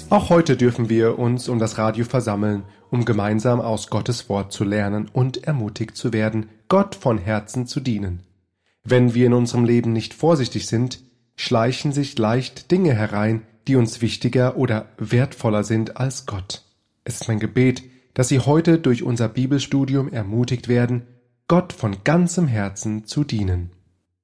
Auch heute dürfen wir uns um das Radio versammeln, um gemeinsam aus Gottes Wort zu lernen und ermutigt zu werden, Gott von Herzen zu dienen. Wenn wir in unserem Leben nicht vorsichtig sind, schleichen sich leicht Dinge herein, die uns wichtiger oder wertvoller sind als Gott. Es ist mein Gebet, dass Sie heute durch unser Bibelstudium ermutigt werden, Gott von ganzem Herzen zu dienen.